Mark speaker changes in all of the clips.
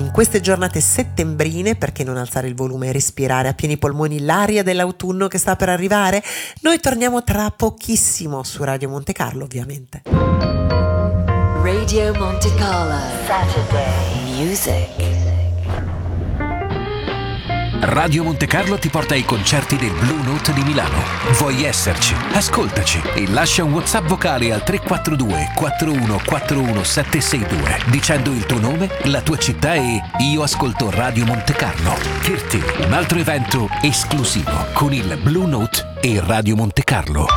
Speaker 1: in queste giornate settembrine, perché non alzare il volume e respirare a pieni polmoni l'aria dell'autunno che sta per arrivare? Noi torniamo tra pochissimo su Radio Monte Carlo, ovviamente.
Speaker 2: Radio Monte Carlo Saturday Music.
Speaker 3: Radio Monte Carlo ti porta ai concerti del Blue Note di Milano. Vuoi esserci? Ascoltaci e lascia un WhatsApp vocale al 342 4141 762 dicendo il tuo nome, la tua città e io ascolto Radio Monte Carlo. Kirti, un altro evento esclusivo con il Blue Note e Radio Monte Carlo.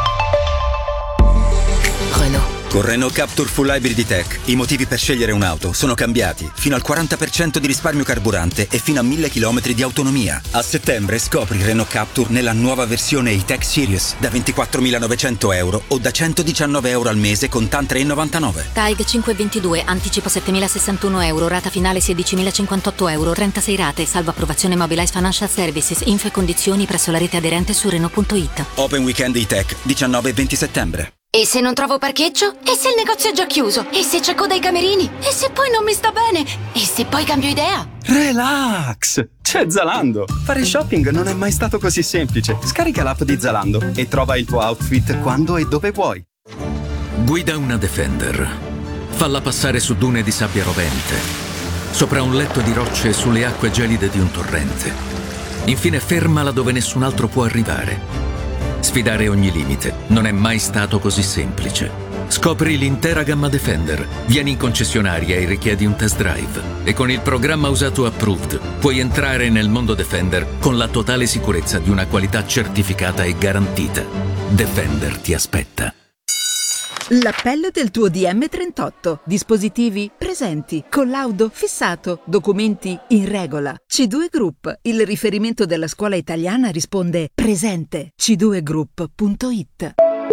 Speaker 2: Renault.
Speaker 4: Con Renault Captur Full Hybrid Tech i motivi per scegliere un'auto sono cambiati. Fino al 40% di risparmio carburante e fino a 1000 km di autonomia. A settembre scopri Renault Captur nella nuova versione E-Tech Series da 24.900 euro o da 119 euro al mese con TAN 3,99.
Speaker 5: TAG 522, anticipo 7.061 euro, rata finale 16.058 euro, 36 rate, salvo approvazione Mobilize Financial Services, info e condizioni presso la rete aderente su Renault.it.
Speaker 4: Open Weekend E-Tech 19 e 20 settembre.
Speaker 6: E se non trovo parcheggio? E se il negozio è già chiuso? E se c'è coda ai camerini? E se poi non mi sta bene? E se poi cambio idea?
Speaker 7: Relax! C'è Zalando! Fare shopping non è mai stato così semplice. Scarica l'app di Zalando e trova il tuo outfit quando e dove vuoi.
Speaker 8: Guida una Defender. Falla passare su dune di sabbia rovente, sopra un letto di rocce sulle acque gelide di un torrente. Infine fermala dove nessun altro può arrivare. Sfidare ogni limite non è mai stato così semplice. Scopri l'intera gamma Defender. Vieni in concessionaria e richiedi un test drive. E con il programma Usato Approved puoi entrare nel mondo Defender con la totale sicurezza di una qualità certificata e garantita. Defender ti aspetta.
Speaker 9: L'appello del tuo DM38. Dispositivi presenti, collaudo fissato, documenti in regola. C2 Group, il riferimento della scuola italiana, risponde presente. c2group.it.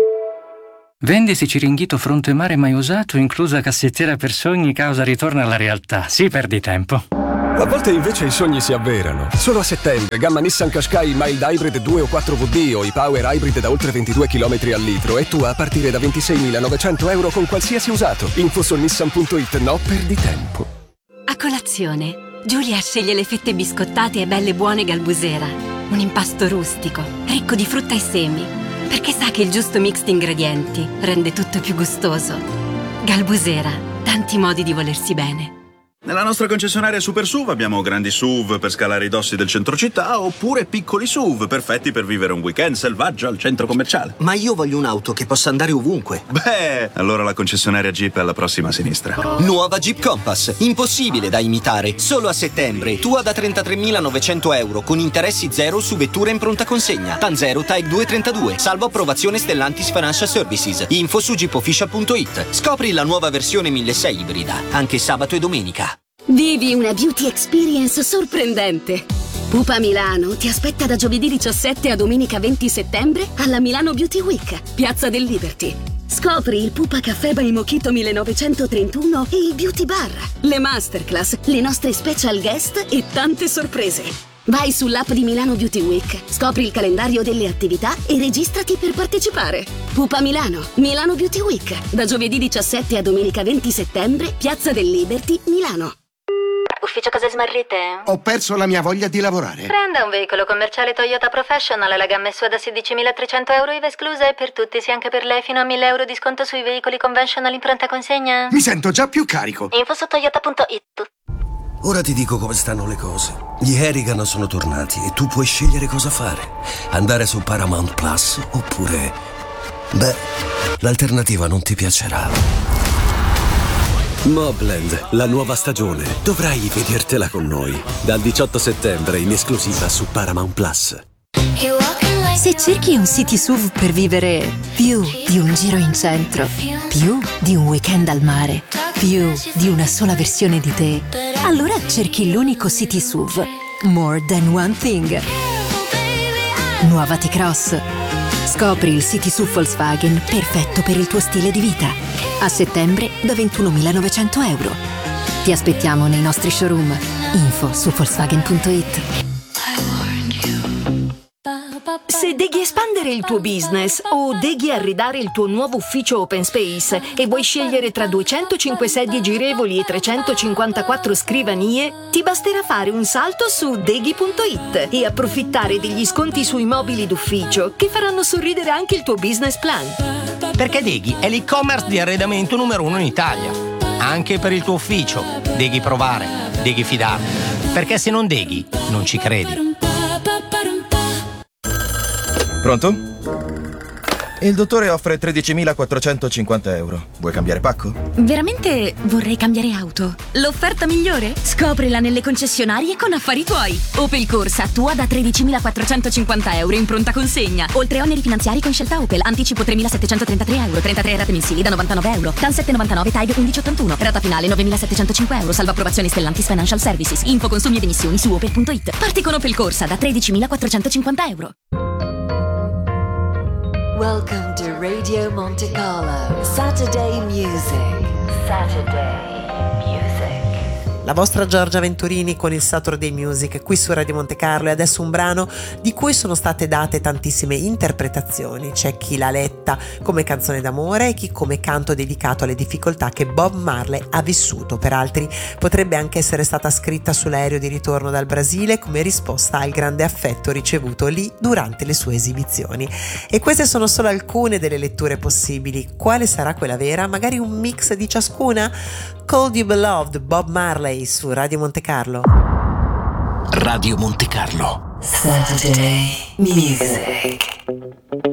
Speaker 10: Vendisi Ciringhito fronte mare mai usato, inclusa cassettiera per sogni, causa ritorno alla realtà. Sì, perdi tempo.
Speaker 11: A volte invece i sogni si avverano. Solo a settembre, gamma Nissan Qashqai Mild Hybrid 2 o 4WD o i Power Hybrid da oltre 22 km al litro e tua a partire da 26.900 euro con qualsiasi usato. Info su nissan.it, no perdi tempo.
Speaker 12: A colazione, Giulia sceglie le fette biscottate e belle buone Galbusera. Un impasto rustico, ricco di frutta e semi, perché sa che il giusto mix di ingredienti rende tutto più gustoso. Galbusera, tanti modi di volersi bene.
Speaker 13: Nella nostra concessionaria Super SUV abbiamo grandi SUV per scalare i dossi del centro città oppure piccoli SUV perfetti per vivere un weekend selvaggio al centro commerciale.
Speaker 14: Ma io voglio un'auto che possa andare ovunque.
Speaker 13: Beh, allora la concessionaria Jeep è alla prossima sinistra.
Speaker 14: Nuova Jeep Compass, impossibile da imitare. Solo a settembre, tua da 33.900 euro con interessi zero su vetture in pronta consegna. TAN 0 TAG 232, salvo approvazione Stellantis Financial Services. Info su jeepofficial.it. Scopri la nuova versione 1600 ibrida, anche sabato e domenica.
Speaker 6: Vivi una beauty experience sorprendente. Pupa Milano ti aspetta da giovedì 17 a domenica 20 settembre alla Milano Beauty Week, Piazza del Liberty. Scopri il Pupa Caffè by Mochito 1931 e il Beauty Bar, le masterclass, le nostre special guest e tante sorprese. Vai sull'app di Milano Beauty Week, scopri il calendario delle attività e registrati per partecipare. Pupa Milano, Milano Beauty Week, da giovedì 17 a domenica 20 settembre, Piazza del Liberty, Milano.
Speaker 5: Ufficio cose smarrite?
Speaker 15: Ho perso la mia voglia di lavorare.
Speaker 5: Prenda un veicolo commerciale Toyota Professional, la gamma è sua da 16.300 euro IVA esclusa e per tutti, sia anche per lei, fino a 1.000 euro di sconto sui veicoli conventional in pronta consegna.
Speaker 15: Mi sento già più carico.
Speaker 5: Info su toyota.it.
Speaker 16: Ora ti dico come stanno le cose. Gli Harrigan sono tornati e tu puoi scegliere cosa fare. Andare su Paramount Plus oppure... Beh, l'alternativa non ti piacerà. Mobland, la nuova stagione. Dovrai vedertela con noi. Dal 18 settembre in esclusiva su Paramount Plus.
Speaker 17: Se cerchi un city SUV per vivere più di un giro in centro, più di un weekend al mare, più di una sola versione di te, allora cerchi l'unico city SUV. More than one thing. Nuova T-Cross. Scopri il City SUV Volkswagen perfetto per il tuo stile di vita. A settembre da 21.900 euro. Ti aspettiamo nei nostri showroom. Info su Volkswagen.it.
Speaker 18: Se devi espandere
Speaker 6: espandere il tuo business o deghi arredare il tuo nuovo ufficio open space e vuoi scegliere tra 205 sedie girevoli e 354 scrivanie, ti basterà fare un salto su deghi.it e approfittare degli sconti sui mobili d'ufficio che faranno sorridere anche il tuo business plan.
Speaker 18: Perché Deghi è l'e-commerce di arredamento numero 1 in Italia. Anche per il tuo ufficio. Deghi provare, Deghi fidarti. Perché se non Deghi, non ci credi.
Speaker 19: Pronto? Il dottore offre 13.450 euro. Vuoi cambiare pacco?
Speaker 12: Veramente vorrei cambiare auto. L'offerta migliore? Scoprila nelle concessionarie con Affari Tuoi. Opel Corsa tua da 13.450 euro in pronta consegna. Oltre oneri finanziari con scelta Opel. Anticipo 3.733 euro. 33 rate mensili da 99 euro. TAN 799 TAG 1181. Rata finale 9.705 euro. Salva approvazione Stellantis Financial Services. Info consumi ed emissioni su opel.it. Parti con Opel Corsa da 13.450 euro.
Speaker 2: Welcome to Radio Monte Carlo. Saturday Music. Saturday Music.
Speaker 1: La vostra Giorgia Venturini con il Saturday Music qui su Radio Monte Carlo, e adesso un brano di cui sono state date tantissime interpretazioni. C'è chi l'ha letta come canzone d'amore e chi come canto dedicato alle difficoltà che Bob Marley ha vissuto. Per altri potrebbe anche essere stata scritta sull'aereo di ritorno dal Brasile come risposta al grande affetto ricevuto lì durante le sue esibizioni. E queste sono solo alcune delle letture possibili. Quale sarà quella vera? Magari un mix di ciascuna? Called You Beloved, Bob Marley su Radio Monte Carlo.
Speaker 3: Radio Monte Carlo.
Speaker 2: Saturday Music.